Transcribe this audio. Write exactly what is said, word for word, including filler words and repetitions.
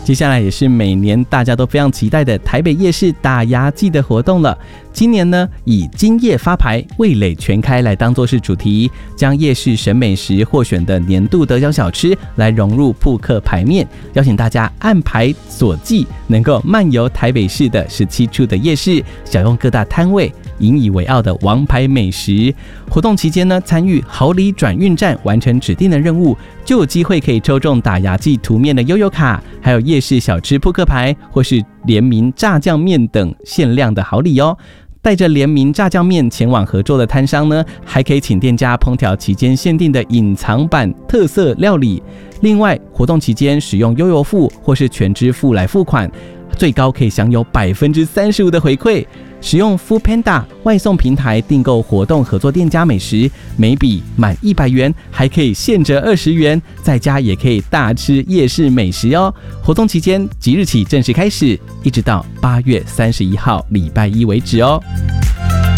接下来也是每年大家都非常期待的台北夜市打牙祭的活动了。今年呢，以今夜发牌，味蕾全开来当作是主题，将夜市审美时获选的年度得奖小吃来融入扑克牌面，邀请大家按牌索记，能够漫游台北市的十七处的夜市，享用各大摊位引以为傲的王牌美食。活动期间呢，参与好礼转运站完成指定的任务，就有机会可以抽中打牙祭图面的悠游卡，还有夜市小吃扑克牌或是联名炸酱面等限量的好礼哦。带着联名炸酱面前往合作的摊商呢，还可以请店家烹调期间限定的隐藏版特色料理。另外，活动期间使用悠游付或是全支付来付款，最高可以享有 百分之三十五 的回馈。使用 Foodpanda 外送平台订购活动合作店家美食，每笔满一百元还可以现折二十元，在家也可以大吃夜市美食哦。活动期间即日起正式开始，一直到八月三十一号礼拜一为止哦。